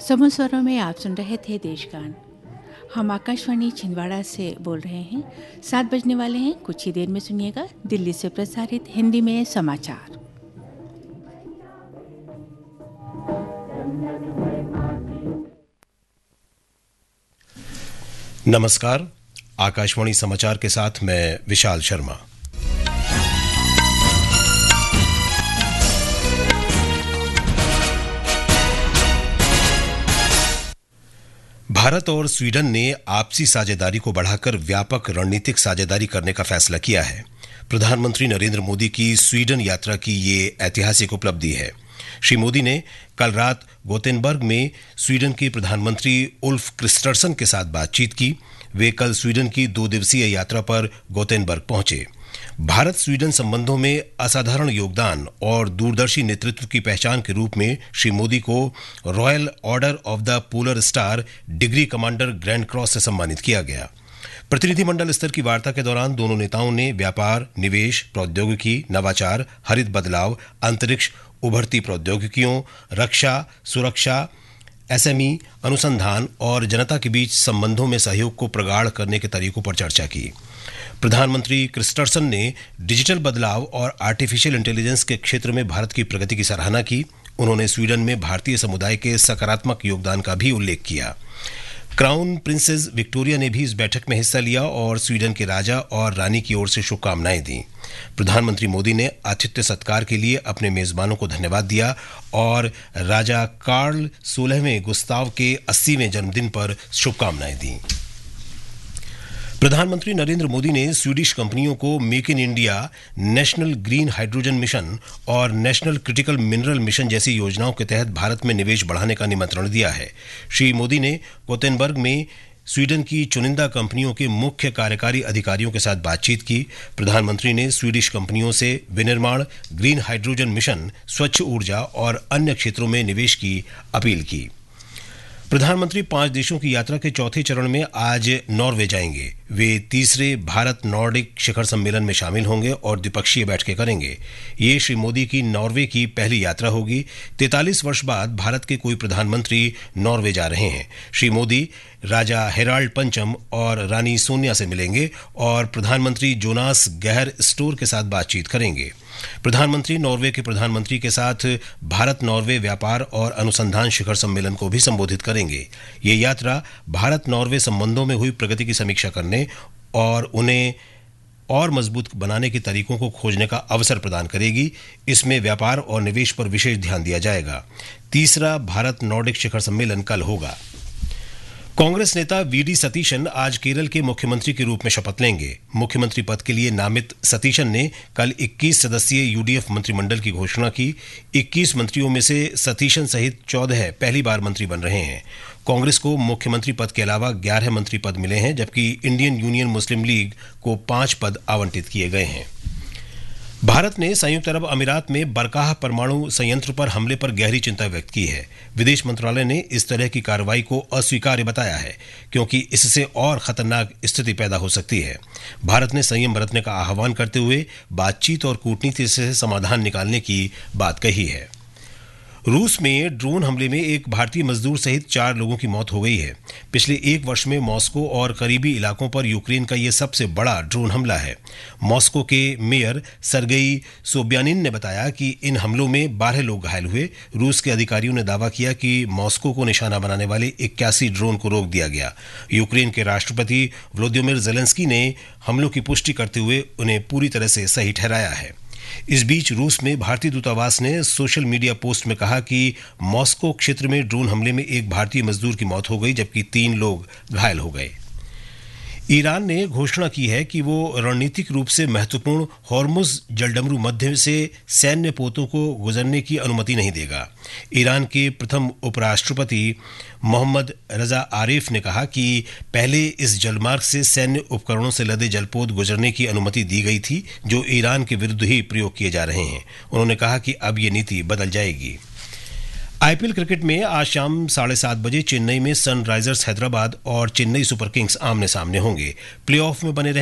समूह स्वरों में आप सुन रहे थे देशगान। हम आकाशवाणी छिंदवाड़ा से बोल रहे हैं। 7 बजने वाले हैं, कुछ ही देर में सुनिएगा दिल्ली से प्रसारित हिंदी में समाचार। नमस्कार, आकाशवाणी समाचार के साथ मैं विशाल शर्मा। भारत और स्वीडन ने आपसी साझेदारी को बढ़ाकर व्यापक रणनीतिक साझेदारी करने का फैसला किया है। प्रधानमंत्री नरेंद्र मोदी की स्वीडन यात्रा की ये ऐतिहासिक उपलब्धि है। श्री मोदी ने कल रात गोतेनबर्ग में स्वीडन के प्रधानमंत्री उल्फ क्रिस्टर्सन के साथ बातचीत की। वे कल स्वीडन की 2 दिवसीय यात्रा पर गोतेनबर्ग पहुंचे। भारत स्वीडन संबंधों में असाधारण योगदान और दूरदर्शी नेतृत्व की पहचान के रूप में श्री मोदी को royal order of the polar star degree commander grand cross से सम्मानित किया गया। प्रतिनिधिमंडल स्तर की वार्ता के दौरान दोनों नेताओं ने व्यापार, निवेश, प्रौद्योगिकी, नवाचार, हरित बदलाव, अंतरिक्ष, उभरती प्रौद्योगिकियों, रक्षा, सुरक्षा, एसएमई, अनुसंधान और जनता के बीच संबंधों में सहयोग को प्रगाढ़ करने के तरीकों पर चर्चा की। प्रधानमंत्री क्रिस्टर्सन ने डिजिटल बदलाव और आर्टिफिशियल इंटेलिजेंस के क्षेत्र में भारत की प्रगति की सराहना की। उन्होंने स्वीडन में भारतीय समुदाय के सकारात्मक योगदान का भी उल्लेख किया। क्राउन प्रिंसेस विक्टोरिया ने भी इस बैठक में हिस्सा लिया और स्वीडन के राजा और रानी की ओर से शुभकामनाएं दी। प्रधानमंत्री मोदी ने आतिथ्य सत्कार के लिए अपने मेजबानों को धन्यवाद दिया और राजा कार्ल 16वें गुस्ताव के 80वें जन्मदिन पर शुभकामनाएं दी। प्रधानमंत्री नरेंद्र मोदी ने स्वीडिश कंपनियों को make in India, national green hydrogen mission और नेशनल क्रिटिकल मिनरल मिशन जैसी योजनाओं के तहत भारत में निवेश बढ़ाने का निमंत्रण दिया है। श्री मोदी ने गोतेनबर्ग में स्वीडन की चुनिंदा कंपनियों के मुख्य कार्यकारी अधिकारियों के साथ बातचीत की। प्रधानमंत्री ने स्वीडिश कंपनियों से विनिर्माण, ग्रीन हाइड्रोजन मिशन, स्वच्छ ऊर्जा और अन्य क्षेत्रों में निवेश की अपील की। प्रधानमंत्री 5 देशों की यात्रा के चौथे चरण में आज नॉर्वे जाएंगे। वे तीसरे भारत नॉर्डिक शिखर सम्मेलन में शामिल होंगे और द्विपक्षीय बैठकें करेंगे। ये श्री मोदी की नॉर्वे की पहली यात्रा होगी। 43 वर्ष बाद भारत के कोई प्रधानमंत्री नॉर्वे जा रहे हैं। श्री मोदी राजा हेराल्ड पंचम और रानी सोनिया से मिलेंगे और प्रधानमंत्री जोनास गहर स्टोर के साथ बातचीत करेंगे। प्रधानमंत्री नॉर्वे के प्रधानमंत्री के साथ भारत नॉर्वे व्यापार और अनुसंधान शिखर सम्मेलन को भी संबोधित करेंगे। ये यात्रा भारत नॉर्वे संबंधों में हुई प्रगति की समीक्षा करने और उन्हें और मजबूत बनाने के तरीकों को खोजने का अवसर प्रदान करेगी। इसमें व्यापार और निवेश पर विशेष ध्यान दिया जाएगा। तीसरा भारत नॉर्डिक शिखर सम्मेलन कल होगा। कांग्रेस नेता वीडी सतीशन आज केरल के मुख्यमंत्री के रूप में शपथ लेंगे। मुख्यमंत्री पद के लिए नामित सतीशन ने कल 21 सदस्यीय यूडीएफ मंत्रिमंडल की घोषणा की। 21 मंत्रियों में से सतीशन सहित 14 पहली बार मंत्री बन रहे हैं। कांग्रेस को मुख्यमंत्री पद के अलावा 11 मंत्री पद मिले हैं, जबकि इंडियन यूनियन मुस्लिम लीग को 5 पद आवंटित किए गए हैं। भारत ने संयुक्त अरब अमीरात में बरकाह परमाणु संयंत्र पर हमले पर गहरी चिंता व्यक्त की है। विदेश मंत्रालय ने इस तरह की कार्रवाई को अस्वीकार्य बताया है, क्योंकि इससे और खतरनाक स्थिति पैदा हो सकती है। भारत ने संयम बरतने का आह्वान करते हुए बातचीत और कूटनीति से समाधान निकालने की बात कही है। रूस में ड्रोन हमले में एक भारतीय मजदूर सहित 4 लोगों की मौत हो गई है। पिछले 1 वर्ष में मॉस्को और करीबी इलाकों पर यूक्रेन का यह सबसे बड़ा ड्रोन हमला है। मॉस्को के मेयर सरगेई सोब्यानिन ने बताया कि इन हमलों में 12 लोग घायल हुए। रूस के अधिकारियों ने दावा किया कि मॉस्को को निशाना बनाने वाले 81 ड्रोन को रोक दिया गया। यूक्रेन के राष्ट्रपति व्लादिमीर ज़ेलेंस्की ने हमलों की पुष्टि करते हुए उन्हें पूरी तरह से सही ठहराया है। इस बीच रूस में भारतीय दूतावास ने सोशल मीडिया पोस्ट में कहा कि मॉस्को क्षेत्र में ड्रोन हमले में एक भारतीय मजदूर की मौत हो गई, जबकि 3 लोग घायल हो गए। ईरान ने घोषणा की है कि वो रणनीतिक रूप से महत्वपूर्ण हॉर्मुज जलडमरू मध्य से सैन्य पोतों को गुजरने की अनुमति नहीं देगा। ईरान के प्रथम उपराष्ट्रपति मोहम्मद रजा आरिफ ने कहा कि पहले इस जलमार्ग से सैन्य उपकरणों से लदे जलपोत गुजरने की अनुमति दी गई थी, जो ईरान के विरुद्ध ही प्रयोग किए जा रहे हैं। उन्होंने कहा कि अब ये नीति बदल जाएगी। आईपीएल क्रिकेट में आज शाम 7:30 बजे चेन्नई में सनराइजर्स हैदराबाद और चेन्नई सुपर किंग्स आमने सामने होंगे। प्लेऑफ में बने